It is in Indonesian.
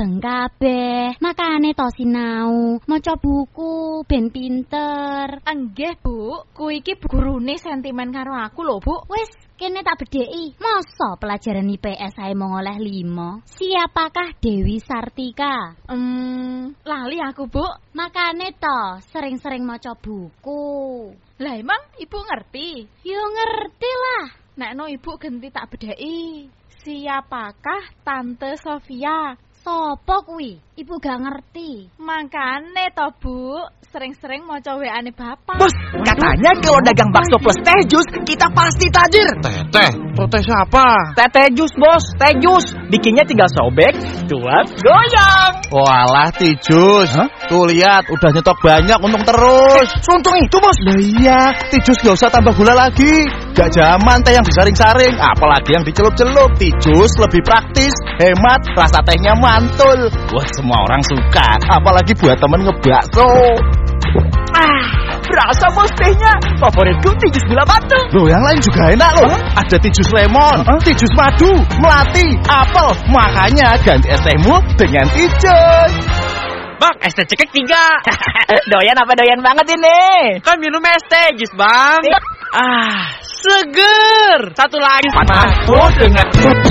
ageng kabeh. Makane to sinau, maca buku ben pinter. Enggih, Bu. Ku iki gurune sentimen karo aku lho, Bu. Wis kene tak bedheki. Masa pelajaran IPS ae mung oleh 5? Siapakah Dewi Sartika? Lali aku, Bu. Makane to sering-sering maca buku. Lah emang Ibu ngerti? Yo ngerti lah. Nek no Ibu genti tak bedheki. Siapakah Tante Sofia? Sopo kuwi? Ibu gak ngerti. Makane to, Bu, sering-sering maca WA-ne Bapak. Bos, katanya kalau dagang bakso plus teh jus, kita pasti tajir. Teh siapa? Teh jus, Bos. Teh jus. Bikinnya tinggal sobek, cuap, goyang. Walah, Tijus. Tuh lihat, udah nyetok banyak, untung terus. Untung itu, Bos. Lah iya, Tijus gak usah tambah gula lagi. Gak zaman teh yang disaring-saring, apalagi yang dicelup-celup. Tijus lebih praktis, hemat, rasa tehnya mantul. Wah, semua orang suka, apalagi buat temen ngebakso. Berasa, Bos, tehnya. Favoritku Tijus gula batu. Loh, yang lain juga enak loh. Ada Tijus lemon, Tijus madu, melati, apel. Makanya ganti es tehmu dengan Tijus. Bang, es teh cekek 3. Doyan apa doyan banget ini? Kan minum es teh jus, Bang. Seger. Satu lagi. Panasku dengan